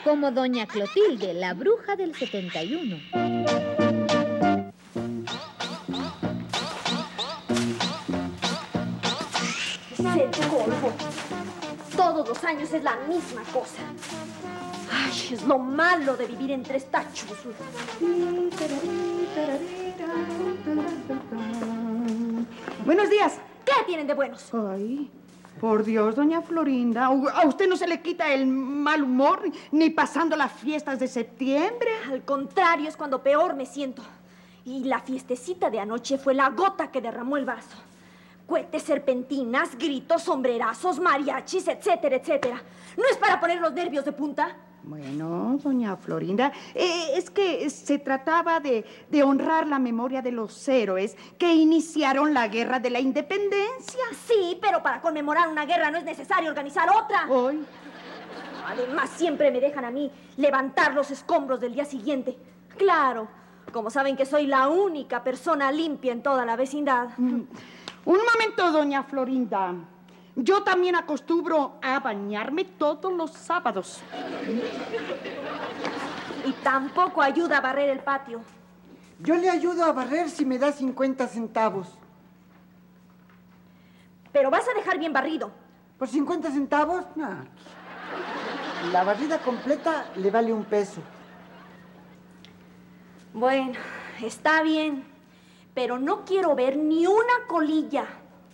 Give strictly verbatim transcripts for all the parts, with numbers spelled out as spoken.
como doña Clotilde, la bruja del setenta y uno. Se colmo. Todos los años es la misma cosa. Ay, es lo malo de vivir entre esta chusma. Buenos días. ¿Qué tienen de buenos? Ay, por Dios, doña Florinda. ¿A usted no se le quita el mal humor ni pasando las fiestas de septiembre? Al contrario, es cuando peor me siento. Y la fiestecita de anoche fue la gota que derramó el vaso. Cohetes, serpentinas, gritos, sombrerazos, mariachis, etcétera, etcétera. ¿No es para poner los nervios de punta? Bueno, doña Florinda, eh, es que se trataba de, de honrar la memoria de los héroes que iniciaron la guerra de la independencia. Sí, pero para conmemorar una guerra no es necesario organizar otra. Hoy. Además, siempre me dejan a mí levantar los escombros del día siguiente. Claro, como saben que soy la única persona limpia en toda la vecindad. Mm. Un momento, doña Florinda. Yo también acostumbro a bañarme todos los sábados. Y tampoco ayuda a barrer el patio. Yo le ayudo a barrer si me da cincuenta centavos. Pero vas a dejar bien barrido. ¿Por cincuenta centavos? No. La barrida completa le vale un peso. Bueno, está bien. Pero no quiero ver ni una colilla.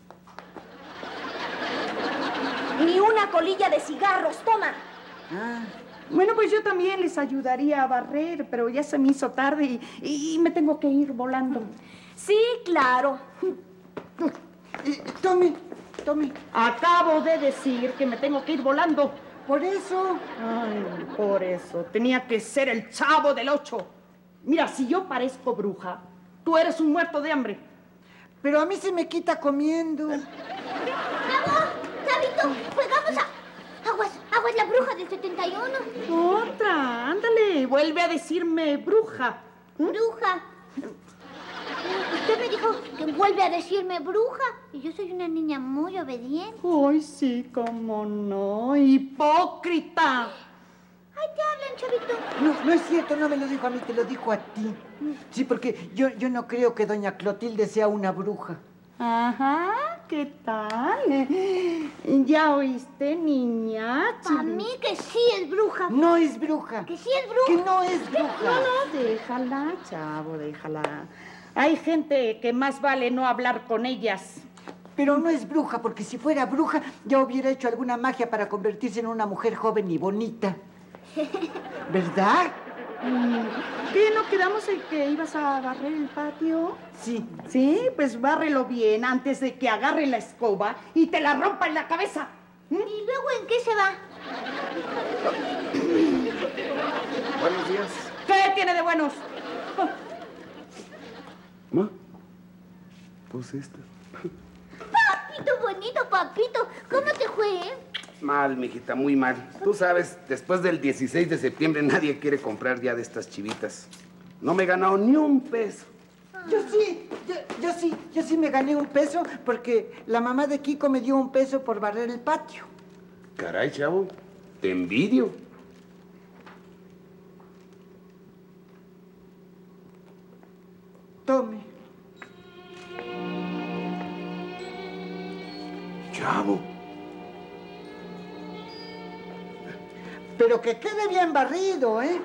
Ni una colilla de cigarros, toma. Ah, bueno, pues yo también les ayudaría a barrer, pero ya se me hizo tarde y, y me tengo que ir volando. Sí, claro. Eh, tome, tome. Acabo de decir que me tengo que ir volando. Por eso. Ay, por eso. Tenía que ser el Chavo del Ocho. Mira, si yo parezco bruja, tú eres un muerto de hambre. Pero a mí se me quita comiendo. ¡Bravo! ¡Chavito! Pues vamos a... Aguas, aguas, la bruja del setenta y uno. Otra, ándale, vuelve a decirme bruja. ¿Mm? Bruja. Usted me dijo que vuelve a decirme bruja. Y yo soy una niña muy obediente. Ay, sí, cómo no. Hipócrita. Ay, te hablan, chavito. No, no es cierto, no me lo dijo a mí, te lo dijo a ti. Sí, porque yo, yo no creo que doña Clotilde sea una bruja. Ajá, ¿qué tal? ¿Ya oíste, niña? Para mí que sí es bruja. No es bruja. Que sí es bruja. Que no es bruja. No, no, déjala, chavo, déjala. Hay gente que más vale no hablar con ellas. Pero no es bruja, porque si fuera bruja ya hubiera hecho alguna magia para convertirse en una mujer joven y bonita. ¿Verdad? ¿Qué, no quedamos en que ibas a barrer el patio? Sí. Sí, pues bárrelo bien antes de que agarre la escoba y te la rompa en la cabeza. ¿Y luego en qué se va? Buenos días. ¿Qué tiene de buenos? ¿Ma? Pues esta. Papito bonito, papito, ¿cómo te fue? Mal, mijita, muy mal. Tú sabes, después del dieciséis de septiembre nadie quiere comprar ya de estas chivitas. No me he ganado ni un peso. Yo sí, yo, yo sí, yo sí me gané un peso porque la mamá de Kiko me dio un peso por barrer el patio. Caray, chavo, te envidio. Tome. Chavo. Pero que quede bien barrido, ¿eh?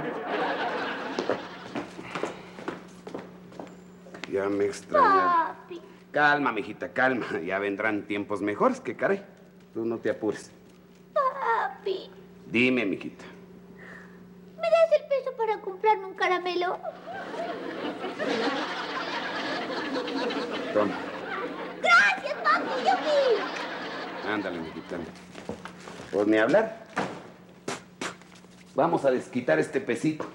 Ya me extraña. Papi. Calma, mijita, calma. Ya vendrán tiempos mejores, que caray. Tú no te apures. Papi. Dime, mijita. ¿Me das el peso para comprarme un caramelo? Toma. Gracias, papi, yupi. Ándale, mijita. Pues ni hablar. Vamos a desquitar este pesito.